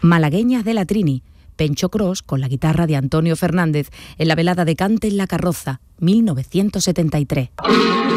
Malagueñas de la Trini, Pencho Cross con la guitarra de Antonio Fernández en la velada de Cante en la Carroza, 1973.